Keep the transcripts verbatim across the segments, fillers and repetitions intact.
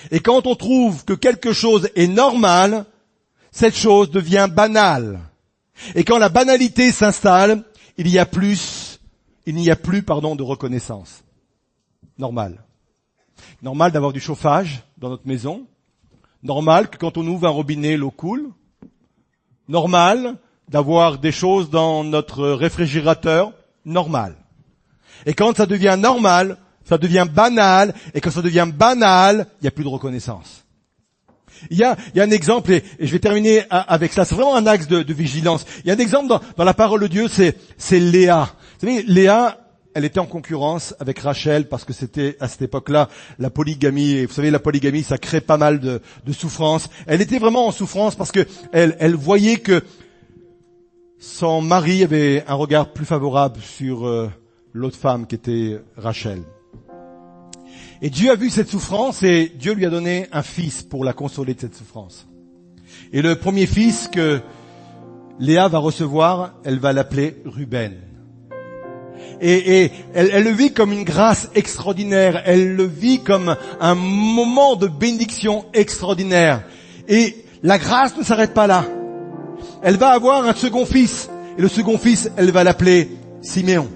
Et quand on trouve que quelque chose est normal, cette chose devient banale. Et quand la banalité s'installe, il y a plus, il n'y a plus, pardon, de reconnaissance. Normal. Normal d'avoir du chauffage dans notre maison. Normal que quand on ouvre un robinet, l'eau coule. Normal d'avoir des choses dans notre réfrigérateur. Normal. Et quand ça devient normal, ça devient banal. Et quand ça devient banal, il n'y a plus de reconnaissance. Il y a, il y a un exemple, et, et je vais terminer avec ça. C'est vraiment un axe de, de vigilance. Il y a un exemple dans, dans la parole de Dieu, c'est, c'est Léa. Vous savez, Léa, elle était en concurrence avec Rachel parce que c'était à cette époque-là la polygamie. Et vous savez, la polygamie, ça crée pas mal de, de souffrance. Elle était vraiment en souffrance parce que elle, elle voyait que son mari avait un regard plus favorable sur euh, l'autre femme qui était Rachel. Et Dieu a vu cette souffrance et Dieu lui a donné un fils pour la consoler de cette souffrance. Et le premier fils que Léa va recevoir, elle va l'appeler Ruben. Et, et elle, elle le vit comme une grâce extraordinaire. Elle le vit comme un moment de bénédiction extraordinaire. Et la grâce ne s'arrête pas là. Elle va avoir un second fils. Et le second fils, elle va l'appeler Siméon.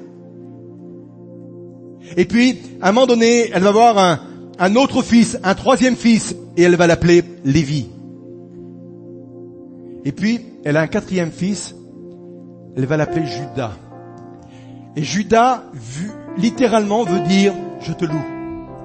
Et puis, à un moment donné, elle va avoir un, un autre fils, un troisième fils, et elle va l'appeler Lévi. Et puis, elle a un quatrième fils, elle va l'appeler Judas. Et Judas, vu, littéralement, veut dire « je te loue ».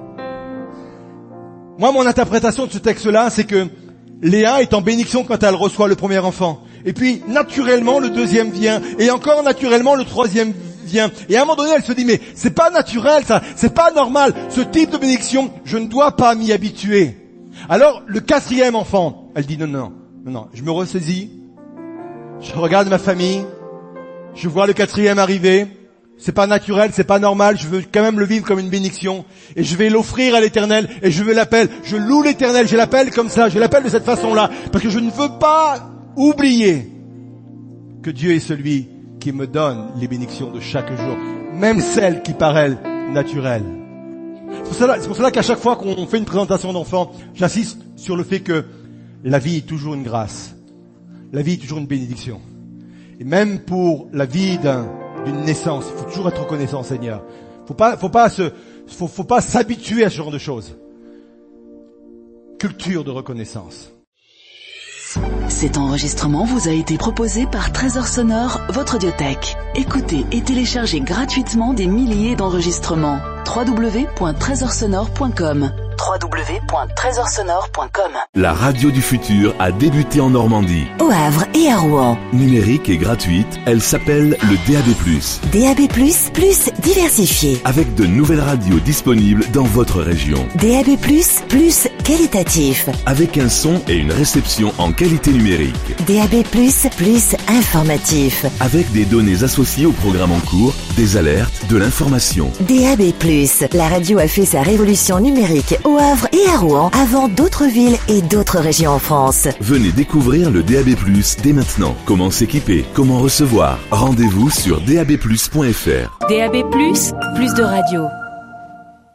Moi, mon interprétation de ce texte-là, c'est que Léa est en bénédiction quand elle reçoit le premier enfant. Et puis, naturellement, le deuxième vient. Et encore naturellement, le troisième vient. Et à un moment donné, elle se dit, mais c'est pas naturel ça, c'est pas normal. Ce type de bénédiction, je ne dois pas m'y habituer. Alors, le quatrième enfant, elle dit, non, non, non, non, je me ressaisis. Je regarde ma famille. Je vois le quatrième arriver. C'est pas naturel, c'est pas normal, je veux quand même le vivre comme une bénédiction. Et je vais l'offrir à l'Éternel, et je vais l'appeler, je loue l'Éternel, je l'appelle comme ça, je l'appelle de cette façon-là, parce que je ne veux pas oublier que Dieu est celui qui me donne les bénédictions de chaque jour, même celles qui paraissent naturelles. C'est pour cela, c'est pour cela qu'à chaque fois qu'on fait une présentation d'enfant, j'insiste sur le fait que la vie est toujours une grâce. La vie est toujours une bénédiction. Et même pour la vie d'un d'une naissance, il faut toujours être reconnaissant, Seigneur. Faut pas, faut pas se, faut, faut pas s'habituer à ce genre de choses. Culture de reconnaissance. Cet enregistrement vous a été proposé par Trésor Sonore, votre audiothèque. Écoutez et téléchargez gratuitement des milliers d'enregistrements. w w w point trésor sonore point com w w w point trésor sonore point com. La radio du futur a débuté en Normandie, au Havre et à Rouen. Numérique et gratuite, elle s'appelle le D A B plus. D A B plus, plus diversifié. Avec de nouvelles radios disponibles dans votre région. D A B plus, plus qualitatif. Avec un son et une réception en qualité numérique. D A B plus, plus informatif. Avec des données associées au programme en cours, des alertes, de l'information. D A B plus, la radio a fait sa révolution numérique au Havre et à Rouen avant d'autres villes et d'autres régions en France. Venez découvrir le D A B plus dès maintenant. Comment s'équiper, comment recevoir. Rendez-vous sur d a b plus point f r. D A B plus, plus de radio.